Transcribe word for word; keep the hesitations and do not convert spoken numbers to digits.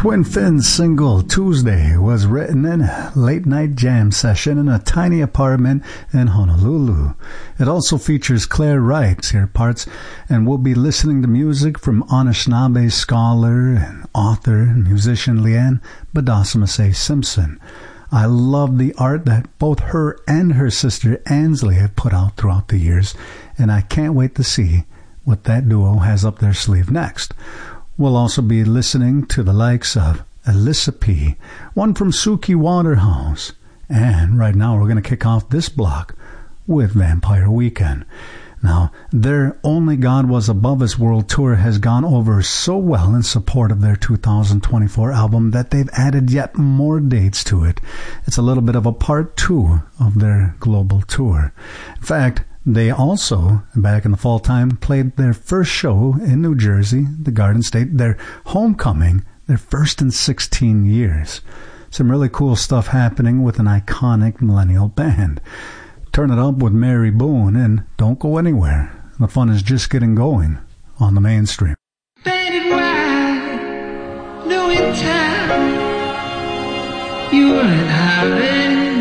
Twin Finn's single Tuesday was written in a late-night jam session in a tiny apartment in Honolulu. It also features Claire Wright's here parts, and we'll be listening to music from Anishinaabe scholar and author and musician Leanne Badassamase Simpson. I love the art that both her and her sister Ansley have put out throughout the years, and I can't wait to see what that duo has up their sleeve next. We'll also be listening to the likes of Alyssa P., one from Suki Waterhouse, and right now we're going to kick off this block with Vampire Weekend. Now, their Only God Was Above Us World Tour has gone over so well in support of their two thousand twenty-four album that they've added yet more dates to it. It's a little bit of a part two of their global tour. In fact, they also, back in the fall time, played their first show in New Jersey, the Garden State, their homecoming, their first in sixteen years. Some really cool stuff happening with an iconic millennial band. Turn it up with Mary Boone and don't go anywhere. The fun is just getting going on the mainstream. Faded wine, no in time, you weren't having